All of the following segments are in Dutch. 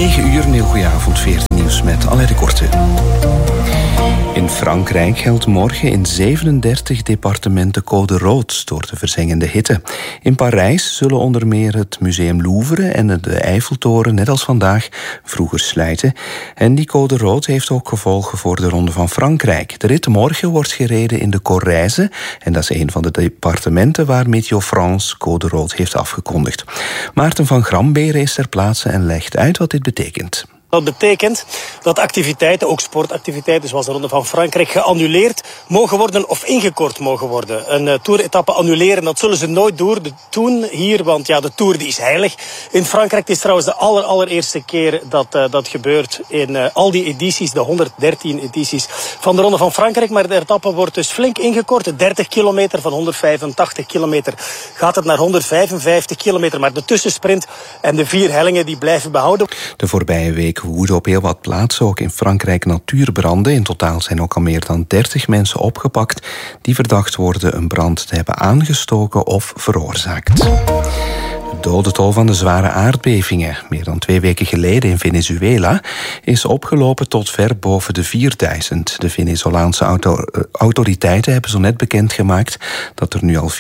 9 uur, een heel goede avond, 14 nieuws met Alain de Korte. In Frankrijk geldt morgen in 37 departementen code rood door de verzengende hitte. In Parijs zullen onder meer het Museum Louvre en de Eiffeltoren net als vandaag vroeger slijten. En die code rood heeft ook gevolgen voor de Ronde van Frankrijk. De rit morgen wordt gereden in de Corrèze en dat is een van de departementen waar Météo France code rood heeft afgekondigd. Maarten van Gramberen is ter plaatse en legt uit wat dit betekent. Dat betekent dat activiteiten, ook sportactiviteiten zoals de Ronde van Frankrijk, geannuleerd mogen worden of ingekort mogen worden. Een toeretappe annuleren, dat zullen ze nooit doen hier, want ja, de Tour die is heilig. In Frankrijk, het is trouwens de allereerste keer dat gebeurt in al die edities, de 113 edities van de Ronde van Frankrijk. Maar de etappe wordt dus flink ingekort. 30 kilometer van 185 kilometer gaat het naar 155 kilometer. Maar de tussensprint en de 4 hellingen die blijven behouden. De voorbije week woeden op heel wat plaatsen, ook in Frankrijk, natuurbranden. In totaal zijn ook al meer dan 30 mensen opgepakt die verdacht worden een brand te hebben aangestoken of veroorzaakt. De dodental van de zware aardbevingen, meer dan 2 weken geleden in Venezuela, is opgelopen tot ver boven de 4000. De Venezolaanse autoriteiten hebben zo net bekendgemaakt dat er nu al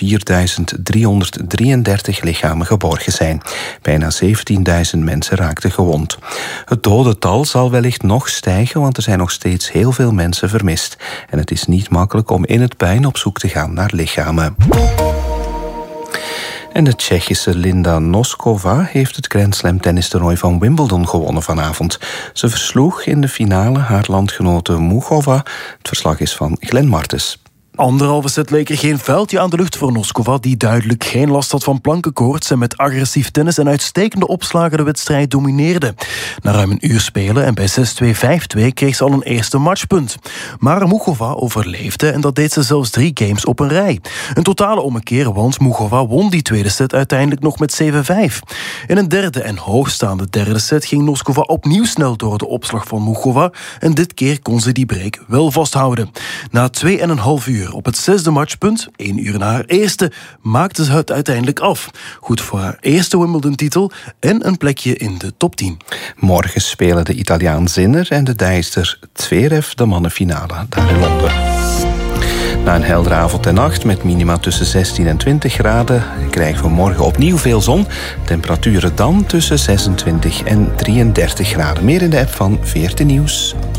4333 lichamen geborgen zijn. Bijna 17.000 mensen raakten gewond. Het dodental zal wellicht nog stijgen, want er zijn nog steeds heel veel mensen vermist. En het is niet makkelijk om in het puin op zoek te gaan naar lichamen. En de Tsjechische Linda Noskova heeft het Grand Slam tennistoernooi van Wimbledon gewonnen vanavond. Ze versloeg in de finale haar landgenote Muchova. Het verslag is van Glenn Martens. 1,5 set leek er geen vuiltje aan de lucht voor Noskova, die duidelijk geen last had van plankenkoorts en met agressief tennis en uitstekende opslagen de wedstrijd domineerde. Na ruim een uur spelen en bij 6-2, 5-2 kreeg ze al een eerste matchpunt. Maar Muchova overleefde en dat deed ze zelfs 3 games op een rij. Een totale ommekeer, want Muchova won die tweede set uiteindelijk nog met 7-5. In een derde en hoogstaande derde set ging Noskova opnieuw snel door de opslag van Muchova en dit keer kon ze die break wel vasthouden. Na 2,5 uur op het 6e matchpunt, 1 uur na haar eerste, maakte ze het uiteindelijk af. Goed voor haar eerste Wimbledon-titel en een plekje in de top 10. Morgen spelen de Italiaan Sinner en de Duitser Zverev de mannenfinale daar in Londen. Na een heldere avond en nacht met minima tussen 16 en 20 graden... krijgen we morgen opnieuw veel zon. Temperaturen dan tussen 26 en 33 graden. Meer in de app van VRT Nieuws.